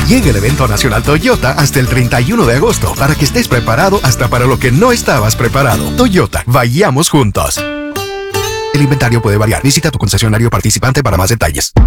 Llega el evento nacional Toyota hasta el 31 de agosto para que estés preparado hasta para lo que no estabas preparado. Toyota, vayamos juntos. El inventario puede variar. Visita tu concesionario participante para más detalles.